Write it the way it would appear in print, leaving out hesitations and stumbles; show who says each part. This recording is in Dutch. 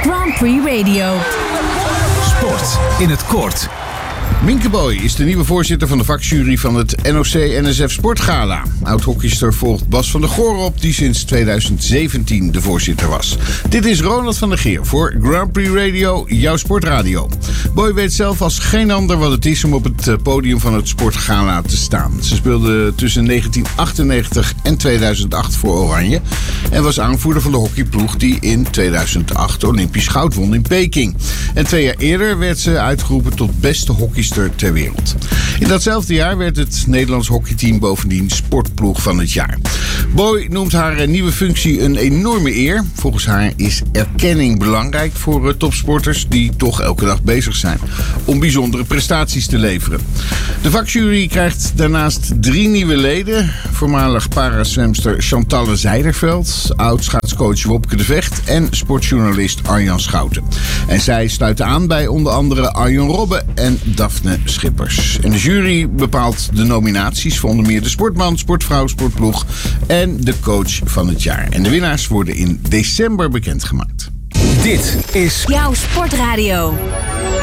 Speaker 1: Grand Prix Radio.
Speaker 2: Sport in het kort.
Speaker 3: Minke Boy is de nieuwe voorzitter van de vakjury van het NOC-NSF Sportgala. Oud-hockeyster volgt Bas van der Goor op, die sinds 2017 de voorzitter was. Dit is Ronald van der Geer voor Grand Prix Radio, jouw sportradio. Boy weet zelf als geen ander wat het is om op het podium van het Sportgala te staan. Ze speelde tussen 1998 en 2008 voor Oranje en was aanvoerder van de hockeyploeg die in 2008 Olympisch goud won in Peking. En 2 jaar eerder werd ze uitgeroepen tot beste hockeyster ter wereld. In datzelfde jaar werd het Nederlands hockeyteam bovendien sportploeg van het jaar. Boy noemt haar nieuwe functie een enorme eer. Volgens haar is erkenning belangrijk voor topsporters die toch elke dag bezig zijn om bijzondere prestaties te leveren. De vakjury krijgt daarnaast 3 nieuwe leden. Voormalig parazwemster Chantalle Zijderveld, oud-schaatscoach Wopke de Vecht en sportjournalist Arjan Schouten. En zij sluiten aan bij onder andere Arjen Robben en Daphne Schippers. En de jury bepaalt de nominaties voor onder meer de sportman, sportvrouw, sportploeg en de coach van het jaar. En de winnaars worden in december bekendgemaakt.
Speaker 2: Dit is
Speaker 1: Jouw sportradio.